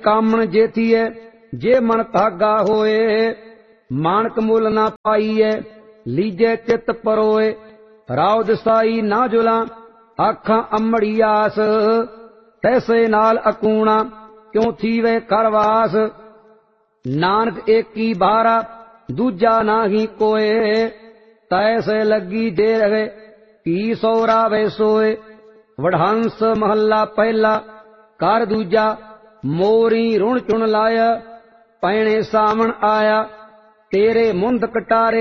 ਕਾਮਣ ਜੇਥੀਐ ਜੇ ਮਨ ਭਾਗਾ ਹੋਏ। ਮਾਨਕ ਮੁੱਲ ਨਾ ਪਾਈਐ ਲੀਜੈ ਚਿੱਤ ਪਰੋਏ। ਰਾਉ ਦਸਾਈ ਨਾ ਜੁਲਾਂ ਆਖਾਂ ਅੰਮੜੀ ਆਸ। ਤੈਸੇ ਨਾਲ ਅਕੂਣਾ ਕਿਉਂ ਥੀਵੇ ਕਰਵਾਸ। ਨਾਨਕ ਏਕੀ ਬਾਰਾ ਦੂਜਾ ਨਾਹੀ ਕੋਏ। ਤੈਸੇ ਲੱਗੀ ਜੇ ਰਹੇ ਕੀ ਸੋਰਾ ਵੇ ਸੋਏ। ਵਡਹੰਸ ਮਹੱਲਾ ਪਹਿਲਾ ਕਰ ਦੂਜਾ ਮੋਰੀ ਰੁਣ ਚੁਣ ਲਾਇਆ। ਪੈਣੇ ਸਾਵਣ ਆਇਆ ਤੇਰੇ ਮੁੰਦ ਕਟਾਰੇ।